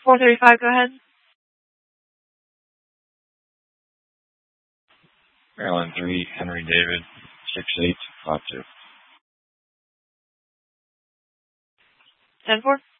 435, go ahead. Maryland 3, Henry David, 6852. 10-4.